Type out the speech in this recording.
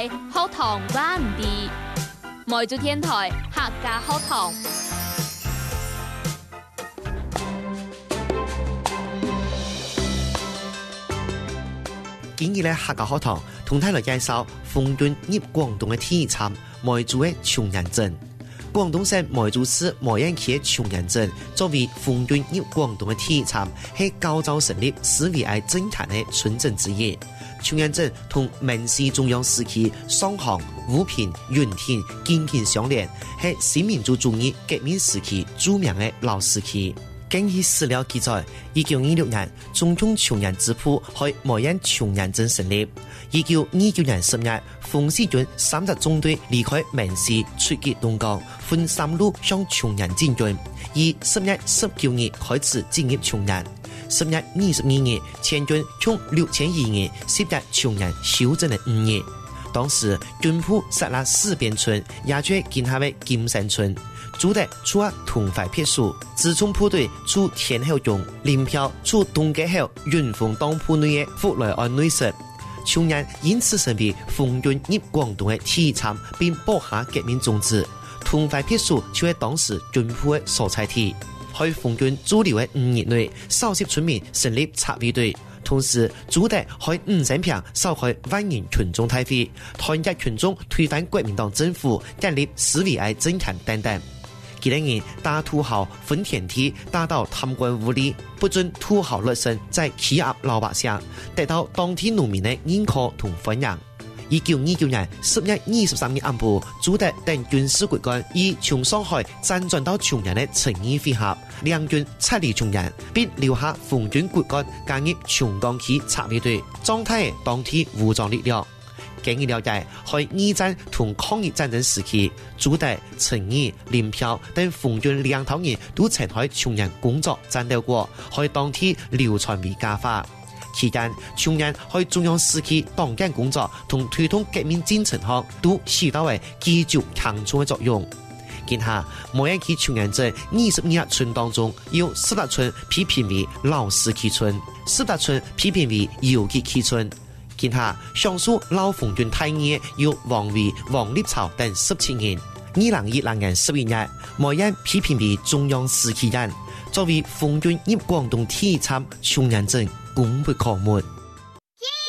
係學堂灣地，梅州電台客家學堂。 今日咧客家學堂同大家介紹豐潤入廣東嘅體驗梅州嘅松仁鎮。廣東省梅州市梅縣區嘅松仁鎮作為豐潤入廣東嘅體驗，係較早成立市委愛政壇嘅村鎮之一。松仁鎮同明治中央時期雙杭、武平、雲田緊緊相連，係新民主主義革命時期著名嘅老市區。根據史料記載，1926年中共松仁支部喺梅縣松仁鎮成立。1929年10月，馮世軍3支中隊離開明市出擊東江，分3路向松仁進軍。以10月19日開始進入松仁。10月22日，前軍從6200人涉入松仁休整了5日。當時軍部殺了4邊村，也絕今下的金山村。主力出同淮撇署，自從部隊出天后中，林飄出東街後雲峰當鋪內的福來安內室。松仁因此成為豐潤入廣東的體驗，並播下革命種子。同淮撇署就係當時軍部的所在地。喺豐潤駐留的5年內，少數村民成立察衛隊，同時主力喺50坪召開萬人群眾大會，團結群眾推翻國民黨政府，建立市委愛政壇等等。幾年人大土豪分田地，打倒貪官污吏，不准土豪劣紳再欺壓老百姓，得到當地農民的認可同歡迎。1929年10月23日暗部，朱德等軍事骨幹以從上海輾轉到松仁的誠意會合，兩軍撤離松仁，並留下豐潤骨幹加入松江區察衛隊，壯大當地武裝力量。根據了解，喺二戰同抗日戰爭時期，朱德、陳毅、林飄等豐潤兩頭人都曾喺松仁工作戰鬥過，喺當地流傳為佳話。期間，松仁喺中央時期黨建工作同推動革命進程上都起到為繼續強重嘅作用。今下梅縣區松仁鎮22村當中，有10村批評為老市區村，10村批評為游擊區村。今下上述老豐潤大義有王維、王立潮等17人。2020年11月，梅縣批評為中央時期人，作為豐潤入廣東體驗松仁鎮公布項目。